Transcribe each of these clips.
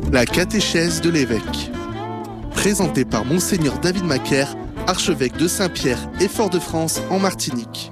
La catéchèse de l'évêque. Présentée par Monseigneur David Macaire, archevêque de Saint-Pierre et Fort-de-France en Martinique.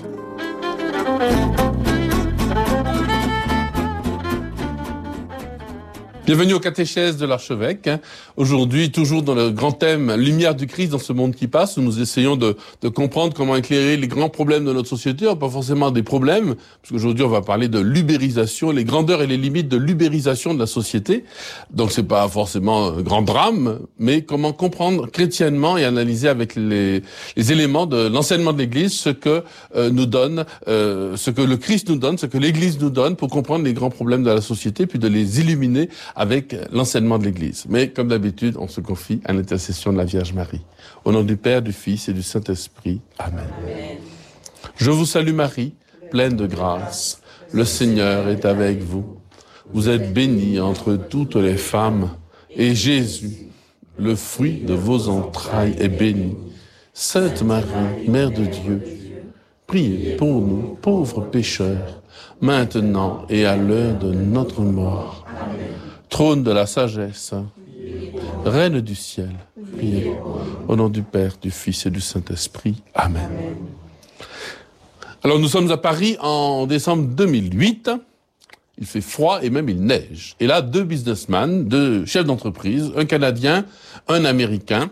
Bienvenue aux catéchèses de l'archevêque. Aujourd'hui, toujours dans le grand thème « Lumière du Christ dans ce monde qui passe », où nous essayons de comprendre comment éclairer les grands problèmes de notre société, pas forcément des problèmes, parce qu'aujourd'hui on va parler de l'ubérisation, les grandeurs et les limites de l'ubérisation de la société. Donc c'est pas forcément un grand drame, mais comment comprendre chrétiennement et analyser avec les éléments de l'enseignement de l'Église ce que nous donne, ce que le Christ nous donne, ce que l'Église nous donne pour comprendre les grands problèmes de la société, puis de les illuminer avec l'enseignement de l'Église. Mais comme d'habitude, on se confie à l'intercession de la Vierge Marie. Au nom du Père, du Fils et du Saint-Esprit. Amen. Amen. Je vous salue Marie, pleine de grâce. Le Seigneur est avec vous. Vous êtes bénie entre toutes les femmes. Et Jésus, le fruit de vos entrailles, est béni. Sainte Marie, Mère de Dieu, priez pour nous, pauvres pécheurs, maintenant et à l'heure de notre mort. Amen. Trône de la sagesse, Reine du ciel, priez. Au nom du Père, du Fils et du Saint-Esprit. Amen. Alors nous sommes à Paris en décembre 2008. Il fait froid et même il neige. Et là, deux businessmen, deux chefs d'entreprise, un Canadien, un Américain,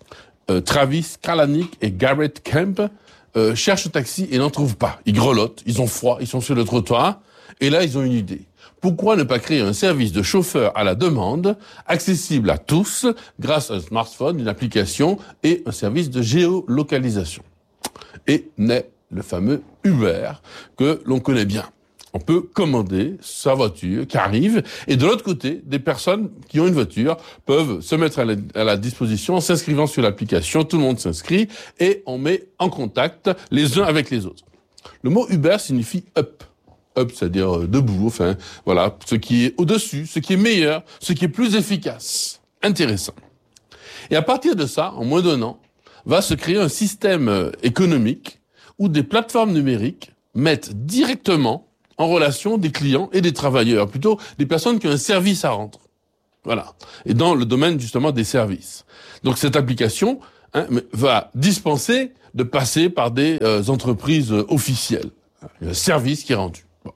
Travis Kalanick et Garrett Kemp, cherchent un taxi et n'en trouvent pas. Ils grelottent, ils ont froid, ils sont sur le trottoir. Et là, ils ont une idée. Pourquoi ne pas créer un service de chauffeur à la demande, accessible à tous, grâce à un smartphone, une application et un service de géolocalisation? Et naît le fameux Uber que l'on connaît bien. On peut commander sa voiture qui arrive, et de l'autre côté, des personnes qui ont une voiture peuvent se mettre à la disposition en s'inscrivant sur l'application. Tout le monde s'inscrit et on met en contact les uns avec les autres. Le mot Uber signifie up. Up, c'est-à-dire debout, enfin, voilà, ce qui est au-dessus, ce qui est meilleur, ce qui est plus efficace. Intéressant. Et à partir de ça, en moins d'1 an, va se créer un système économique où des plateformes numériques mettent directement en relation des clients et des travailleurs, plutôt des personnes qui ont un service à rendre. Voilà. Et dans le domaine, justement, des services. Donc, cette application, va dispenser de passer par des entreprises officielles. Il y a un service qui est rendu. Bon.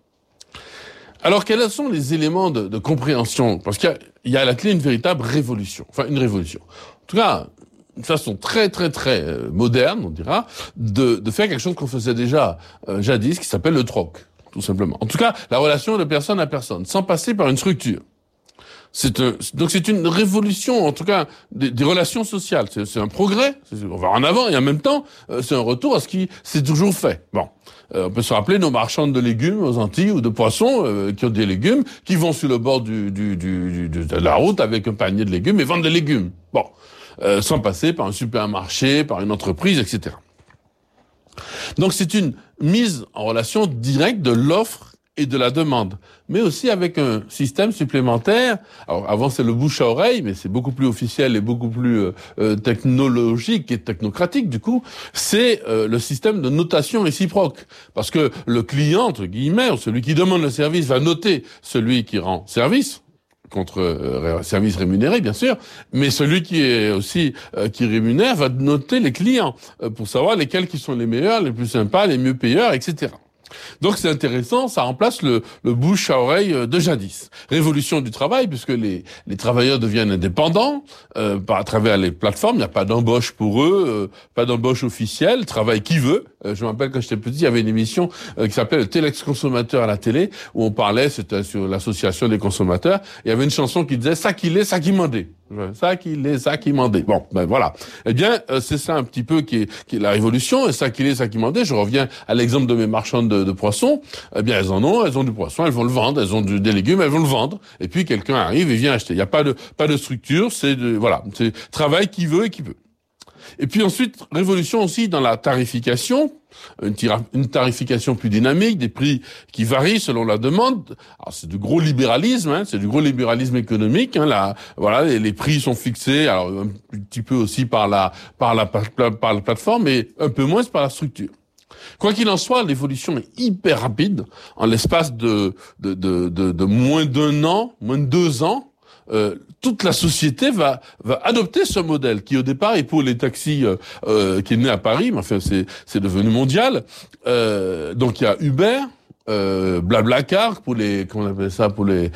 Alors, quels sont les éléments de compréhension? Parce qu'il y a à la clé une véritable révolution. Enfin, une révolution. En tout cas, une façon très, très, très moderne, on dira, de faire quelque chose qu'on faisait déjà jadis, qui s'appelle le troc, tout simplement. En tout cas, la relation de personne à personne, sans passer par une structure. Donc c'est une révolution, en tout cas, des relations sociales. C'est un progrès, on va en avant, et en même temps, c'est un retour à ce qui s'est toujours fait. Bon, on peut se rappeler nos marchands de légumes aux Antilles ou de poissons qui ont des légumes, qui vont sur le bord de la route avec un panier de légumes et vendent des légumes. Bon, sans passer par un supermarché, par une entreprise, etc. Donc c'est une mise en relation directe de l'offre et de la demande, mais aussi avec un système supplémentaire. Alors avant c'est le bouche à oreille, mais c'est beaucoup plus officiel et beaucoup plus technologique et technocratique du coup, c'est le système de notation réciproque. Parce que le client, entre guillemets, ou celui qui demande le service va noter celui qui rend service, contre service rémunéré bien sûr, mais celui qui est aussi qui rémunère va noter les clients pour savoir lesquels qui sont les meilleurs, les plus sympas, les mieux payeurs, etc. Donc c'est intéressant, ça remplace le bouche à oreille de jadis. Révolution du travail, puisque les travailleurs deviennent indépendants à travers les plateformes, il n'y a pas d'embauche pour eux, pas d'embauche officielle, travail qui veut. Je me rappelle quand j'étais petit, il y avait une émission qui s'appelait le Téléx consommateur à la télé, où on parlait, c'était sur l'association des consommateurs, il y avait une chanson qui disait « ça qu'il est, ça qui mandait ». Ça qu'il est, ça qui mandait. Bon, ben voilà. Eh bien, c'est ça un petit peu qui est la révolution. Et ça qu'il est, ça qui mandait. Je reviens à l'exemple de mes marchandes de poissons. Eh bien, elles ont du poisson, elles vont le vendre. Elles ont des légumes, elles vont le vendre. Et puis quelqu'un arrive et vient acheter. Il n'y a pas de structure. C'est travail qui veut et qui peut. Et puis ensuite, révolution aussi dans la tarification, une tarification plus dynamique, des prix qui varient selon la demande. Alors c'est du gros libéralisme, c'est du gros libéralisme économique. Voilà, les prix sont fixés, alors un petit peu aussi par la plateforme, mais un peu moins par la structure. Quoi qu'il en soit, l'évolution est hyper rapide. En l'espace de moins d'1 an, moins de 2 ans, toute la société va adopter ce modèle qui au départ est pour les taxis qui est né à Paris, mais enfin c'est devenu mondial. Donc il y a Uber, BlaBlaCar pour les, comment on appelle ça, pour le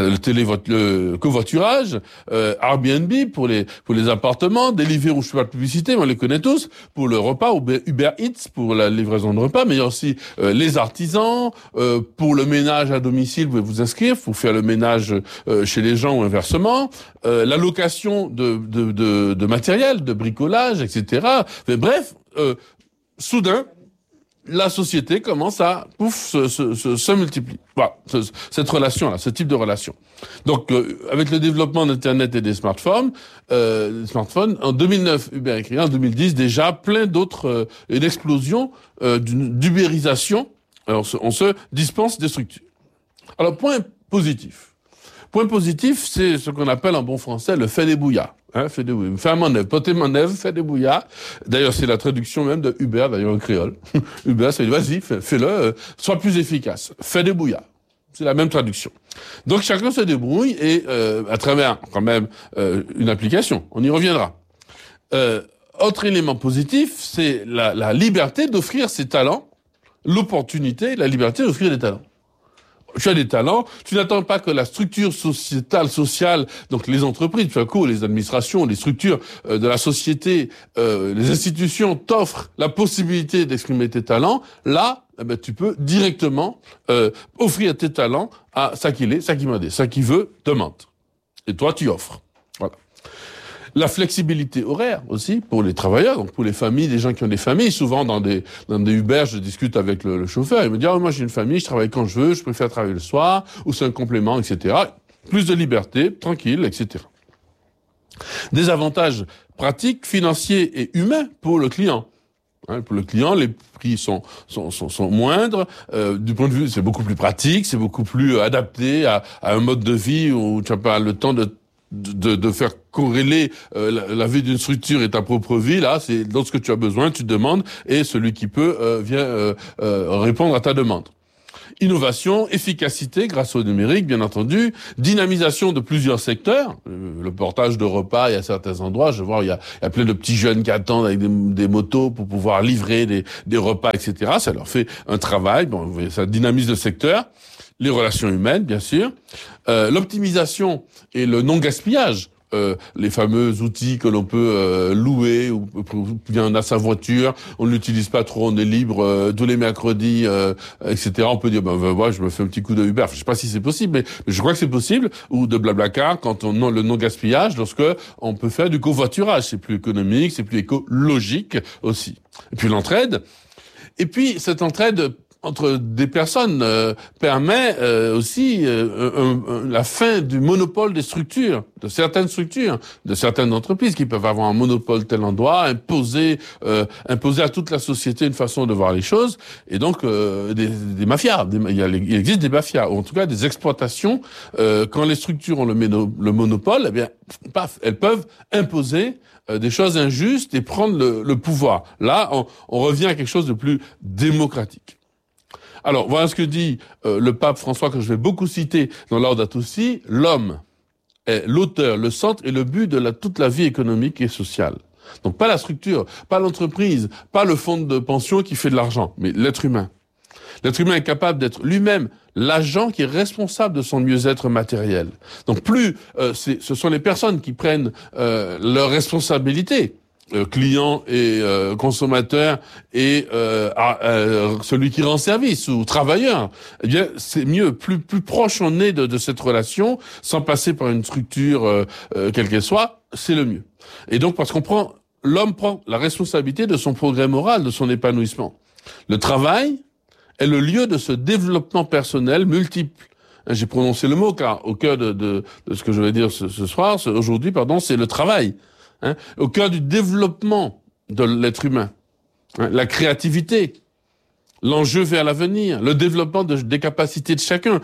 covoiturage, Airbnb pour les appartements, Deliveroo, je fais pas de publicité, mais on les connaît tous, pour le repas, Uber Eats pour la livraison de repas, mais il y a aussi les artisans, pour le ménage à domicile, vous pouvez vous inscrire pour faire le ménage chez les gens ou inversement, la location de matériel, de bricolage, etc. Mais bref, soudain, la société commence à se multiplier. Voilà, cette relation-là, ce type de relation. Donc, avec le développement d'Internet et des smartphones, en 2009, Uber est créé, en 2010, déjà, plein d'autres, une explosion d'ubérisation. Alors, on se dispense des structures. Alors, point positif. Point positif, c'est ce qu'on appelle en bon français le fait des bouillards. Fait un manœuvre, poté manœuvre, fait des bouillards. D'ailleurs, c'est la traduction même de Uber, d'ailleurs, en créole. Uber, c'est vas-y, fais-le, sois plus efficace. Fais des bouillards. C'est la même traduction. Donc, chacun se débrouille et, à travers, quand même, une application. On y reviendra. Autre élément positif, c'est la liberté d'offrir ses talents, l'opportunité, la liberté d'offrir des talents. Tu as des talents, tu n'attends pas que la structure sociale, donc les entreprises, les administrations, les structures de la société, les institutions t'offrent la possibilité d'exprimer tes talents. Là, tu peux directement offrir tes talents à ça qui veut, demande. Et toi, tu offres. Voilà. La flexibilité horaire aussi pour les travailleurs, donc pour les familles, des gens qui ont des familles. Souvent dans des Uber, je discute avec le chauffeur, il me dit moi j'ai une famille, je travaille quand je veux, je préfère travailler le soir, ou c'est un complément, etc. Plus de liberté, tranquille, etc. Des avantages pratiques, financiers et humains pour le client. Pour le client, les prix sont moindres. Du point de vue, c'est beaucoup plus pratique, c'est beaucoup plus adapté à un mode de vie où tu n'as pas le temps de faire corréler la vie d'une structure et ta propre vie. Là, c'est lorsque tu as besoin, tu demandes et celui qui peut vient répondre à ta demande. Innovation, efficacité grâce au numérique, bien entendu, dynamisation de plusieurs secteurs, le portage de repas, il y a certains endroits, je vois, il y a plein de petits jeunes qui attendent avec des motos pour pouvoir livrer des repas, etc. Ça leur fait un travail, ça dynamise le secteur. Les relations humaines, bien sûr, l'optimisation et le non-gaspillage, les fameux outils que l'on peut louer, ou bien on a sa voiture, on ne l'utilise pas trop, on est libre tous les mercredis, etc. On peut dire, je me fais un petit coup de Uber. Je sais pas si c'est possible, mais je crois que c'est possible, ou de BlaBlaCar, quand on a le non-gaspillage, lorsque on peut faire du covoiturage. C'est plus économique, c'est plus écologique aussi. Et puis l'entraide. Et puis cette entraide entre des personnes permet aussi la fin du monopole des structures, de certaines entreprises qui peuvent avoir un monopole tel endroit, imposer à toute la société une façon de voir les choses, et donc des mafias. Il existe des mafias, ou en tout cas des exploitations. Quand les structures ont le monopole, eh bien, paf, elles peuvent imposer des choses injustes et prendre le pouvoir. Là, on revient à quelque chose de plus démocratique. Alors, voilà ce que dit le pape François, que je vais beaucoup citer dans Laudato Si. L'homme est l'auteur, le centre et le but de toute la vie économique et sociale. Donc, pas la structure, pas l'entreprise, pas le fonds de pension qui fait de l'argent, mais l'être humain. L'être humain est capable d'être lui-même l'agent qui est responsable de son mieux-être matériel. Donc, plus ce sont les personnes qui prennent leurs responsabilités, client et consommateur et celui qui rend service ou travailleur, eh bien c'est mieux, plus proche on est de cette relation, sans passer par une structure quelle qu'elle soit, c'est le mieux. Et donc parce l'homme prend la responsabilité de son progrès moral, de son épanouissement. Le travail est le lieu de ce développement personnel multiple. J'ai prononcé le mot car au cœur de ce que je vais dire aujourd'hui, c'est le travail. Au cœur du développement de l'être humain, la créativité, l'enjeu vers l'avenir, le développement des capacités de chacun,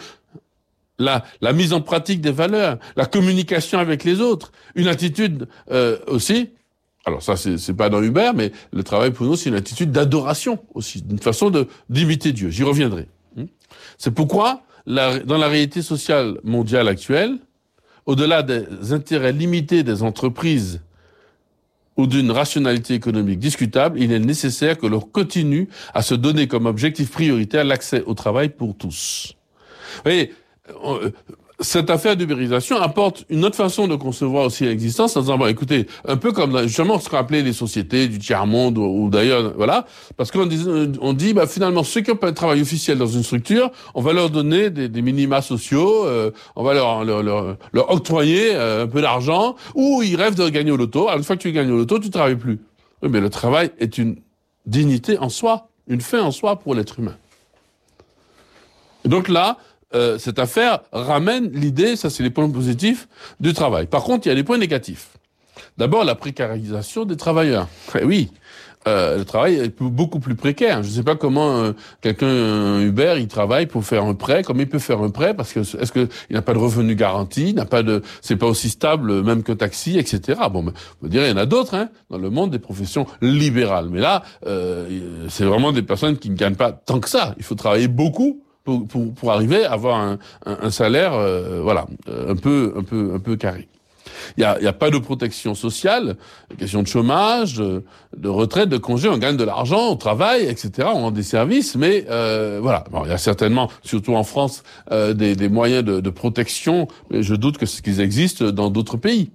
la mise en pratique des valeurs, la communication avec les autres, une attitude aussi. Alors ça, c'est pas dans Uber, mais le travail pour nous, c'est une attitude d'adoration aussi, une façon d'imiter Dieu. J'y reviendrai. C'est pourquoi, dans la réalité sociale mondiale actuelle, au-delà des intérêts limités des entreprises ou d'une rationalité économique discutable, il est nécessaire que l'on continue à se donner comme objectif prioritaire l'accès au travail pour tous. Vous voyez, cette affaire d'ubérisation apporte une autre façon de concevoir aussi l'existence en disant, bon, écoutez, un peu comme justement ce qu'on appelait les sociétés du tiers-monde ou d'ailleurs, voilà, parce qu'on dit, bah, finalement, ceux qui ont pas de travail officiel dans une structure, on va leur donner des minima sociaux, on va leur octroyer un peu d'argent, ou ils rêvent de gagner au loto. Alors, une fois que tu gagnes au loto, tu travailles plus. Oui, mais le travail est une dignité en soi, une fin en soi pour l'être humain. Et donc là, cette affaire ramène l'idée, ça c'est les points positifs, du travail. Par contre, il y a des points négatifs. D'abord, la précarisation des travailleurs. Eh oui, le travail est beaucoup plus précaire. Je ne sais pas comment quelqu'un, Uber, il travaille pour faire un prêt, comme il peut faire un prêt, parce que est-ce que il n'a pas de revenu garanti, c'est pas aussi stable même que taxi, etc. Bon, mais, vous direz, il y en a d'autres, hein, dans le monde des professions libérales. Mais là, c'est vraiment des personnes qui ne gagnent pas tant que ça. Il faut travailler beaucoup pour arriver à avoir un salaire, voilà, un peu carré. Il y a pas de protection sociale, question de chômage, de retraite, de congé, on gagne de l'argent, on travaille, etc. On rend des services, mais voilà. Bon, il y a certainement, surtout en France, des moyens de protection, mais je doute qu'ils existent dans d'autres pays.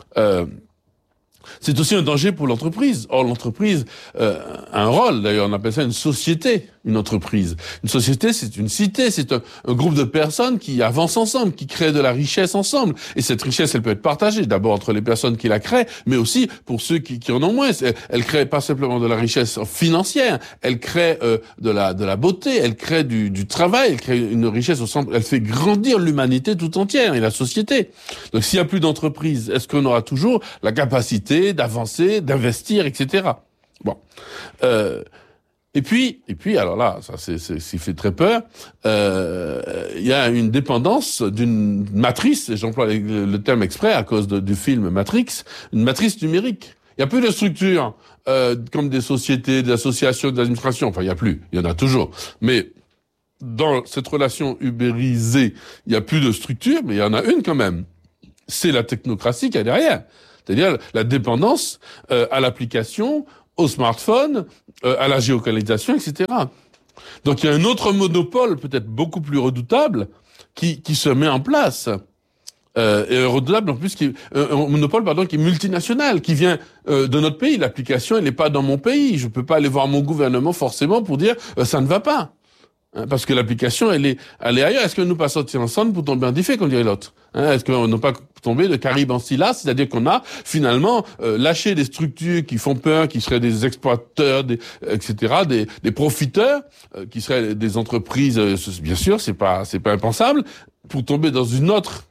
C'est aussi un danger pour l'entreprise. Or, l'entreprise a un rôle. D'ailleurs, on appelle ça une société, une entreprise. Une société, c'est une cité, c'est un groupe de personnes qui avancent ensemble, qui créent de la richesse ensemble. Et cette richesse, elle peut être partagée, d'abord entre les personnes qui la créent, mais aussi pour ceux qui en ont moins. Elle crée pas simplement de la richesse financière, elle crée de la beauté, elle crée du travail, elle crée une richesse au centre, elle fait grandir l'humanité tout entière et la société. Donc, s'il y a plus d'entreprise, est-ce qu'on aura toujours la capacité d'avancer, d'investir, etc. Bon. Et puis, alors là, ça c'est fait très peur. Il y a une dépendance d'une matrice, j'emploie le terme exprès à cause du film Matrix, une matrice numérique. Il y a plus de structures comme des sociétés, des associations, des administrations. Enfin, il y a plus. Il y en a toujours. Mais dans cette relation ubérisée, il y a plus de structure, mais il y en a une quand même. C'est la technocratie qui est derrière. C'est-à-dire la dépendance à l'application, au smartphone, à la géolocalisation, etc. Donc il y a un autre monopole, peut-être beaucoup plus redoutable, qui se met en place. Et redoutable en plus, un monopole qui est multinational, qui vient de notre pays. L'application, elle n'est pas dans mon pays. Je peux pas aller voir mon gouvernement forcément pour dire ça ne va pas. Parce que l'application, elle est ailleurs. Est-ce que nous pas sortis ensemble pour tomber en défait, comme dirait l'autre? Est-ce qu'on n'a pas tombé de Caribe en Scylla? C'est-à-dire qu'on a finalement lâché des structures qui font peur, qui seraient des exploiteurs, etc., des profiteurs, qui seraient des entreprises. Bien sûr, c'est pas impensable, pour tomber dans une autre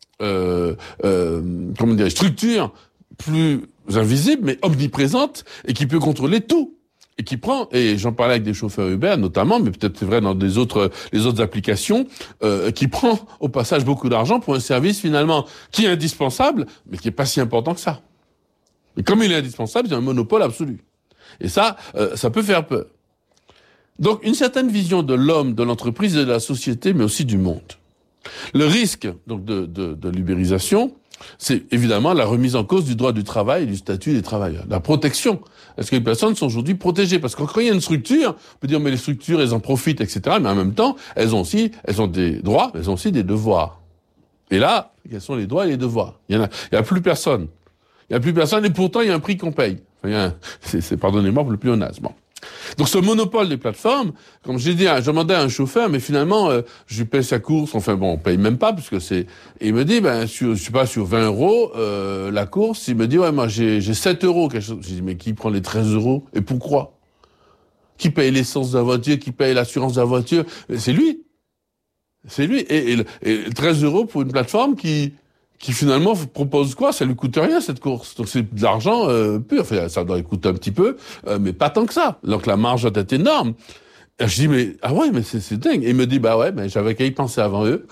structure plus invisible, mais omniprésente et qui peut contrôler tout. Et qui prend, et j'en parlais avec des chauffeurs Uber notamment, mais peut-être c'est vrai dans les autres applications, qui prend au passage beaucoup d'argent pour un service finalement qui est indispensable, mais qui est pas si important que ça. Et comme il est indispensable, c'est un monopole absolu. Et ça peut faire peur. Donc une certaine vision de l'homme, de l'entreprise et de la société, mais aussi du monde. Le risque donc de l'ubérisation, c'est évidemment la remise en cause du droit du travail et du statut des travailleurs, la protection. Est-ce que les personnes sont aujourd'hui protégées? Parce que quand il y a une structure, on peut dire mais les structures elles en profitent, etc. Mais en même temps, elles ont des droits, mais elles ont aussi des devoirs. Et là, quels sont les droits et les devoirs? Il y a plus personne. Il y a plus personne et pourtant il y a un prix qu'on paye. Enfin, pardonnez-moi pour le pléonasme. Donc ce monopole des plateformes, comme j'ai dit, je demandais à un chauffeur, mais finalement, je lui paye sa course, enfin bon, on paye même pas, puisque et il me dit, sur 20 euros, la course, il me dit, ouais, moi j'ai 7 euros, quelque chose. J'ai dit, mais qui prend les 13 euros? Et pourquoi? Qui paye l'essence de la voiture, qui paye l'assurance de la voiture? C'est lui. C'est lui. Et 13 euros pour une plateforme qui finalement propose quoi? Ça lui coûte rien, cette course. Donc c'est de l'argent pur. Enfin, ça doit lui coûter un petit peu, mais pas tant que ça. Donc la marge doit être énorme. Et je dis, mais, ah ouais, mais c'est dingue. Et il me dit, bah ouais, mais j'avais qu'à y penser avant eux.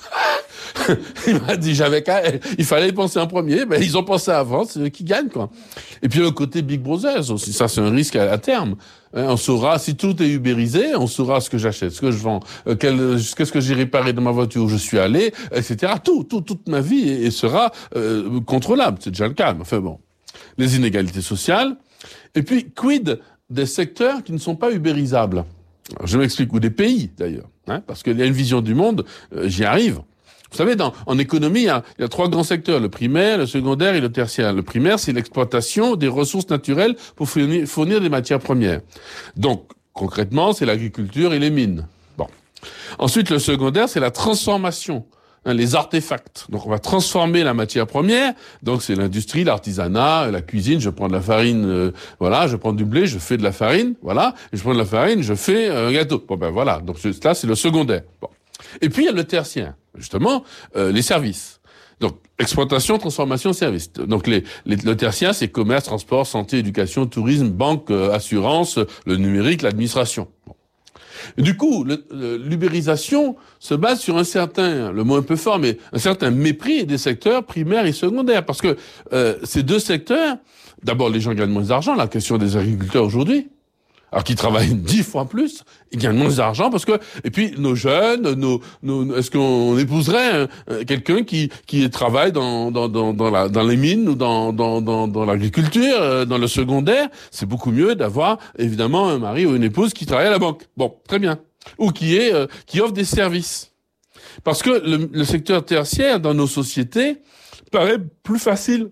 Il m'a dit, il fallait y penser en premier, ben ils ont pensé avant, c'est eux qui gagnent, quoi. Et puis le côté Big Brothers aussi, ça c'est un risque à terme. On saura, si tout est ubérisé, on saura ce que j'achète, ce que je vends, qu'est-ce que j'ai réparé dans ma voiture où je suis allé, etc. Toute ma vie sera contrôlable. C'est déjà le cas. Enfin bon, les inégalités sociales. Et puis, quid des secteurs qui ne sont pas ubérisables? Alors, je m'explique, ou des pays d'ailleurs, hein, parce qu'il y a une vision du monde, j'y arrive. Vous savez, en économie, il y a 3 grands secteurs, le primaire, le secondaire et le tertiaire. Le primaire, c'est l'exploitation des ressources naturelles pour fournir des matières premières. Donc, concrètement, c'est l'agriculture et les mines. Bon. Ensuite, le secondaire, c'est la transformation, hein, les artefacts. Donc, on va transformer la matière première. Donc, c'est l'industrie, l'artisanat, la cuisine. Je prends de la farine, voilà, je prends du blé, je fais de la farine, voilà. Et je prends de la farine, je fais un gâteau. Bon, ben voilà. Donc, là, c'est le secondaire. Bon. Et puis, il y a le tertiaire, justement, les services. Donc, exploitation, transformation, services. Donc, le tertiaire, c'est commerce, transport, santé, éducation, tourisme, banque, assurance, le numérique, l'administration. Bon. Et du coup, l'ubérisation se base sur un certain, le mot un peu fort, mais un certain mépris des secteurs primaires et secondaires. Parce que ces 2 secteurs, d'abord, les gens gagnent moins d'argent, la question des agriculteurs aujourd'hui. Alors qu'ils travaillent 10 fois plus, ils gagnent moins d'argent parce que, et puis nos jeunes, est-ce qu'on épouserait quelqu'un qui travaille dans les mines ou dans l'agriculture, dans le secondaire? C'est beaucoup mieux d'avoir évidemment un mari ou une épouse qui travaille à la banque. Bon, très bien. Ou qui offre des services. Parce que le secteur tertiaire dans nos sociétés paraît plus facile.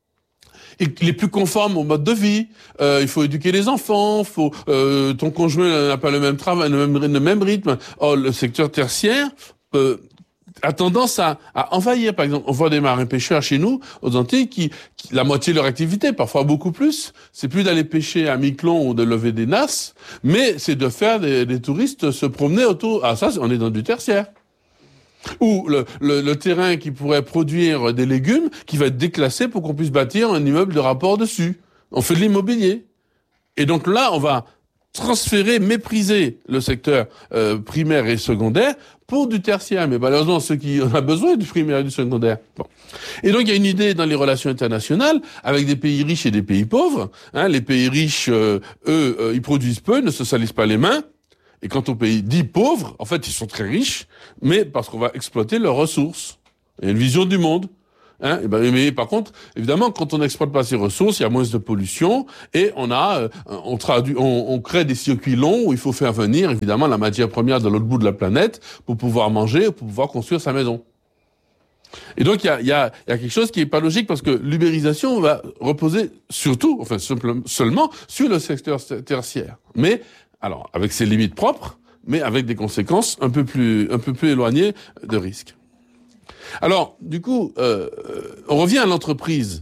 Et il est plus conforme au mode de vie. Il faut éduquer les enfants. Ton conjoint n'a pas le même travail, le même rythme. Or, le secteur tertiaire a tendance à envahir. Par exemple, on voit des marins-pêcheurs chez nous, aux Antilles, qui la moitié de leur activité, parfois beaucoup plus, c'est plus d'aller pêcher à Miquelon ou de lever des nasses, mais c'est de faire des touristes se promener autour. Ah, ça, on est dans du tertiaire. Ou le terrain qui pourrait produire des légumes qui va être déclassé pour qu'on puisse bâtir un immeuble de rapport dessus. On fait de l'immobilier. Et donc là, on va transférer, mépriser le secteur primaire et secondaire pour du tertiaire. Mais malheureusement, ceux qui en ont besoin du primaire et du secondaire. Bon. Et donc, il y a une idée dans les relations internationales avec des pays riches et des pays pauvres. Hein, les pays riches, ils produisent peu, ne se salissent pas les mains. Et quant aux pays dits pauvres, en fait, ils sont très riches, mais parce qu'on va exploiter leurs ressources. Il y a une vision du monde. Hein, mais par contre, évidemment, quand on n'exploite pas ces ressources, il y a moins de pollution et on crée des circuits longs où il faut faire venir, évidemment, la matière première de l'autre bout de la planète pour pouvoir manger, pour pouvoir construire sa maison. Et donc, il y a quelque chose qui est pas logique parce que l'ubérisation va reposer surtout, enfin, seulement sur le secteur tertiaire. Mais, alors, avec ses limites propres, mais avec des conséquences un peu plus éloignées de risques. Alors, du coup, on revient à l'entreprise.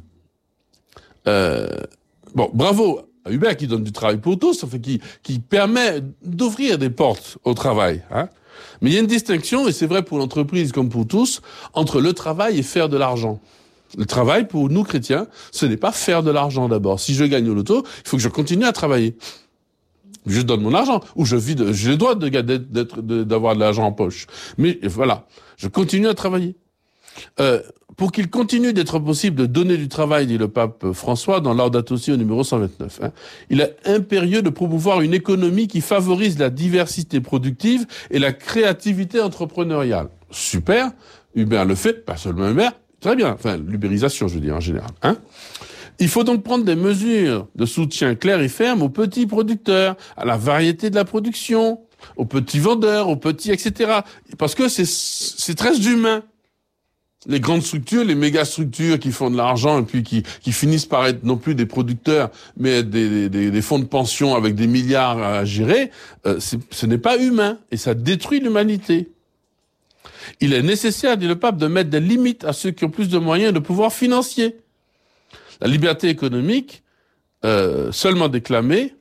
Bon, bravo à Uber qui donne du travail pour tous, enfin, qui permet d'ouvrir des portes au travail, hein. Mais il y a une distinction, et c'est vrai pour l'entreprise comme pour tous, entre le travail et faire de l'argent. Le travail, pour nous chrétiens, ce n'est pas faire de l'argent d'abord. Si je gagne au loto, il faut que je continue à travailler. Je donne mon argent, ou j'ai le droit d'avoir de l'argent en poche. Mais voilà, je continue à travailler. Pour qu'il continue d'être possible de donner du travail, dit le pape François dans Laudato Si au numéro 129, hein, il est impérieux de promouvoir une économie qui favorise la diversité productive et la créativité entrepreneuriale. Super, Uber le fait, pas seulement Uber, très bien, enfin l'ubérisation je veux dire en général. Hein. Il faut donc prendre des mesures de soutien claires et fermes aux petits producteurs, à la variété de la production, aux petits vendeurs, aux petits, etc. Parce que c'est très humain. Les grandes structures, les méga structures qui font de l'argent et puis qui finissent par être non plus des producteurs, mais des fonds de pension avec des milliards à gérer, ce n'est pas humain et ça détruit l'humanité. Il est nécessaire, dit le pape, de mettre des limites à ceux qui ont plus de moyens et de pouvoir financier. La liberté économique, seulement déclamée,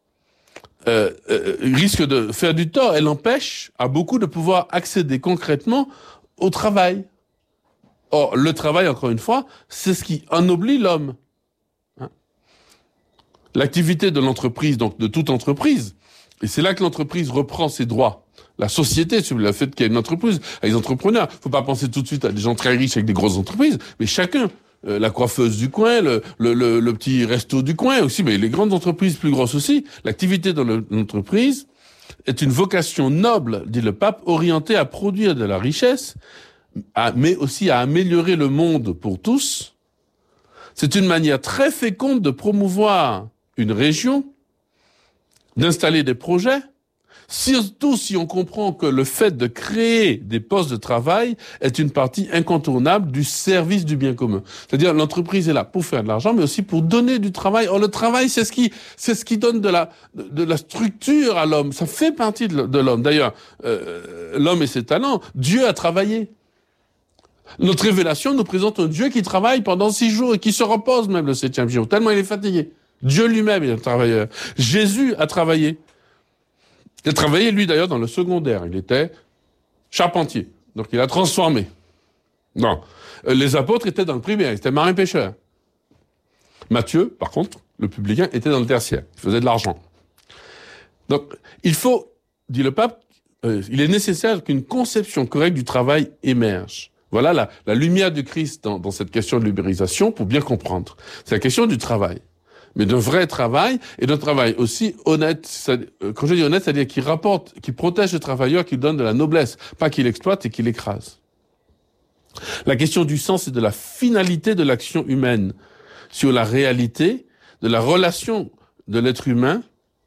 risque de faire du tort. Elle empêche à beaucoup de pouvoir accéder concrètement au travail. Or, le travail, encore une fois, c'est ce qui ennoblit l'homme. Hein. L'activité de l'entreprise, donc de toute entreprise, Et c'est là que l'entreprise reprend ses droits. La société, sur le fait qu'il y a une entreprise, les entrepreneurs. Faut pas penser tout de suite à des gens très riches avec des grosses entreprises, mais chacun, la coiffeuse du coin, le petit resto du coin aussi, mais les grandes entreprises plus grosses aussi. L'activité dans l'entreprise est une vocation noble, dit le pape, orientée à produire de la richesse, mais aussi à améliorer le monde pour tous. C'est une manière très féconde de promouvoir une région, d'installer des projets, surtout si on comprend que le fait de créer des postes de travail est une partie incontournable du service du bien commun. C'est-à-dire l'entreprise est là pour faire de l'argent, mais aussi pour donner du travail. Or, le travail, c'est ce qui donne de la structure à l'homme. Ça fait partie de l'homme. D'ailleurs, l'homme et ses talents, Dieu a travaillé. Notre révélation nous présente un Dieu qui travaille pendant 6 jours et qui se repose même le 7e jour, tellement il est fatigué. Dieu lui-même est un travailleur. Jésus a travaillé. Il a travaillé, lui, d'ailleurs, dans le secondaire. Il était charpentier. Donc, il a transformé. Non. Les apôtres étaient dans le primaire. Ils étaient marins-pêcheurs. Matthieu, par contre, le publicain, était dans le tertiaire. Il faisait de l'argent. Donc, il faut, dit le pape, il est nécessaire qu'une conception correcte du travail émerge. Voilà la lumière du Christ dans cette question de l'ubérisation pour bien comprendre. C'est la question du travail. Mais d'un vrai travail, et d'un travail aussi honnête. Quand je dis honnête, c'est-à-dire qui rapporte, qui protège le travailleur, qui donne de la noblesse, pas qu'il exploite et qu'il écrase. La question du sens et de la finalité de l'action humaine sur la réalité de la relation de l'être humain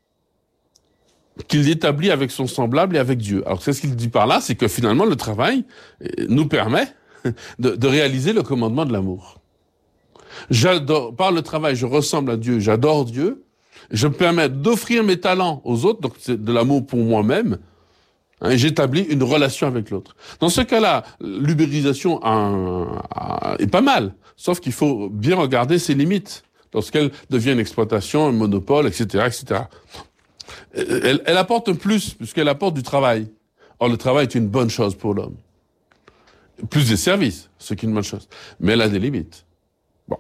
qu'il établit avec son semblable et avec Dieu. Alors, c'est ce qu'il dit par là, c'est que finalement, le travail nous permet de réaliser le commandement de l'amour. J'adore, par le travail, je ressemble à Dieu, j'adore Dieu, je me permets d'offrir mes talents aux autres, donc c'est de l'amour pour moi-même, et j'établis une relation avec l'autre. Dans ce cas-là, l'ubérisation est pas mal, sauf qu'il faut bien regarder ses limites, lorsqu'elle devient une exploitation, un monopole, etc., etc. Elle apporte un plus, puisqu'elle apporte du travail. Or, le travail est une bonne chose pour l'homme. Plus des services, ce qui est une bonne chose. Mais elle a des limites. Bon.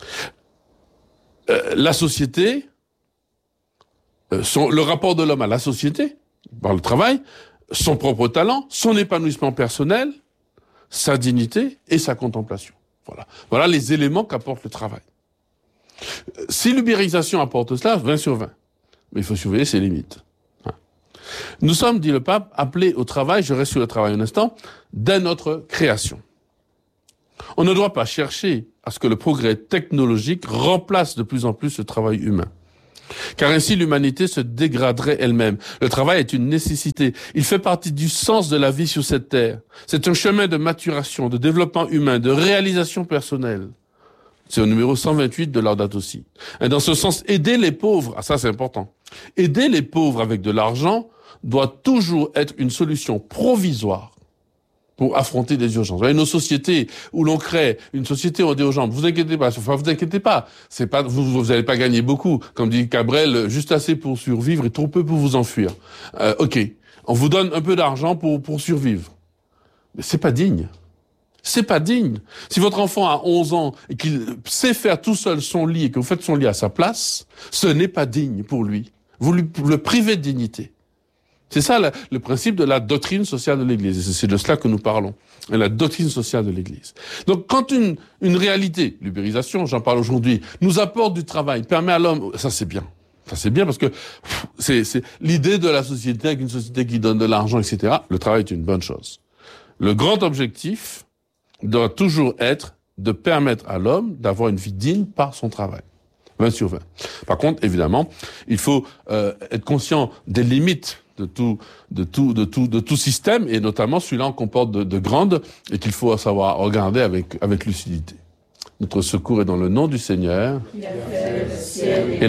La société, le rapport de l'homme à la société, par le travail, son propre talent, son épanouissement personnel, sa dignité et sa contemplation. Voilà les éléments qu'apporte le travail. Si l'ubérisation apporte cela, 20 sur 20. Mais il faut surveiller ses limites. Nous sommes, dit le pape, appelés au travail, je reste sur le travail un instant, dès notre création. On ne doit pas chercher à ce que le progrès technologique remplace de plus en plus le travail humain. Car ainsi l'humanité se dégraderait elle-même. Le travail est une nécessité. Il fait partie du sens de la vie sur cette terre. C'est un chemin de maturation, de développement humain, de réalisation personnelle. C'est au numéro 128 de Laudato Si. Et dans ce sens, aider les pauvres, ça c'est important. Aider les pauvres avec de l'argent doit toujours être une solution provisoire pour affronter des urgences. Vous voyez, nos sociétés où l'on crée une société où on dit aux gens, vous inquiétez pas, c'est pas, vous allez pas gagner beaucoup, comme dit Cabrel, juste assez pour survivre et trop peu pour vous enfuir. Ok, on vous donne un peu d'argent pour survivre. Mais c'est pas digne. C'est pas digne. Si votre enfant a 11 ans et qu'il sait faire tout seul son lit et que vous faites son lit à sa place, ce n'est pas digne pour lui. Vous le privez de dignité. C'est ça le principe de la doctrine sociale de l'Église. C'est de cela que nous parlons. La doctrine sociale de l'Église. Donc quand une réalité, l'ubérisation, j'en parle aujourd'hui, nous apporte du travail, permet à l'homme, ça c'est bien. Ça c'est bien parce que c'est l'idée de la société avec une société qui donne de l'argent, etc. Le travail est une bonne chose. Le grand objectif doit toujours être de permettre à l'homme d'avoir une vie digne par son travail. 20 sur 20. Par contre, évidemment, il faut être conscient des limites de tout système, et notamment celui-là en comporte de grandes, et qu'il faut savoir regarder avec lucidité. Notre secours est dans le nom du Seigneur. Il a fait le ciel et